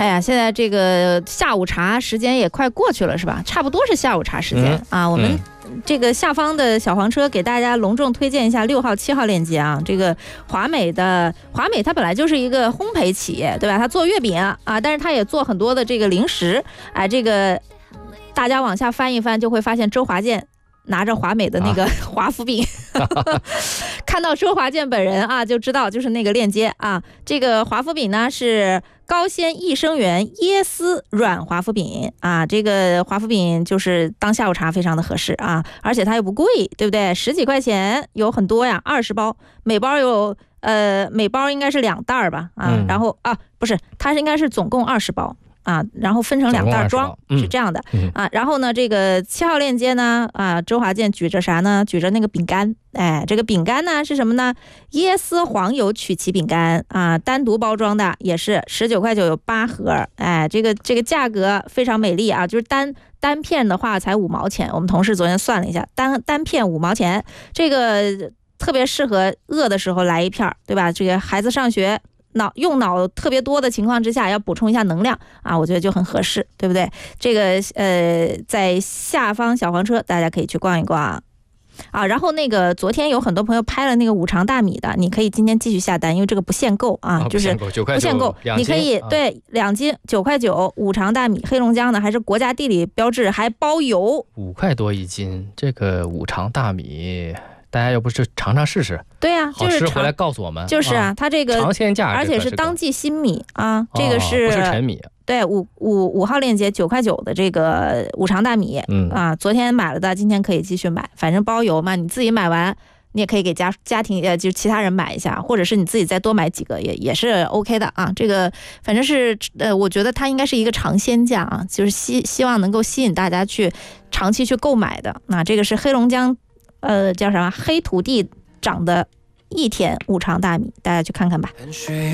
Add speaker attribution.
Speaker 1: 哎呀，现在这个下午茶时间也快过去了，是吧？差不多是下午茶时间啊。我们这个下方的小黄车给大家隆重推荐一下6号、7号链接啊。这个华美它本来就是一个烘焙企业，对吧？它做月饼啊，但是它也做很多的这个零食。哎，这个大家往下翻一翻，就会发现周华健拿着华美的那个华夫饼，看到周华健本人啊，就知道就是那个链接啊。这个华夫饼呢是高纤益生元椰丝软华夫饼啊，这个华夫饼就是当下午茶非常的合适啊，而且它又不贵，对不对？10几块钱有很多呀，20包，每包应该是2袋吧啊，然后不是，它应该是总共20包。啊，然后分成2袋装，是这样的啊。然后呢，这个7号链接呢，周华健举着啥呢？举着那个饼干，哎，这个饼干呢是什么呢？椰丝黄油曲奇饼干啊，单独包装的，也是19块9有8盒，哎，这个价格非常美丽啊，就是单片的话才5毛钱，我们同事昨天算了一下，单片5毛钱，这个特别适合饿的时候来一片，对吧？这个孩子上学。用脑特别多的情况之下，要补充一下能量啊，我觉得就很合适，对不对？这个在下方小黄车，大家可以去逛一逛啊。然后那个昨天有很多朋友拍了那个5常大米的，你可以今天继续下单，因为这个不限购啊，就是不限购，你可以对2斤9块9，5常大米，黑龙江的，还是国家地理标志，还包邮
Speaker 2: ，5块多1斤，这个5常大米。大家要不是尝尝试试？对
Speaker 1: 呀，
Speaker 2: 好吃回来告诉我们。
Speaker 1: 就是啊，它这个
Speaker 2: 尝鲜价，
Speaker 1: 而且是当季新米啊，这个是
Speaker 2: 不是陈米。
Speaker 1: 对，5号链接9块9的这个5常大米，啊，昨天买了的，今天可以继续买，反正包邮嘛。你自己买完，你也可以给家庭就其他人买一下，或者是你自己再多买几个也是 OK 的啊。这个反正是我觉得它应该是一个尝鲜价啊，就是希望能够吸引大家去长期去购买的。那这个是黑龙江。叫什么？黑土地长的1田5常大米，大家去看看吧。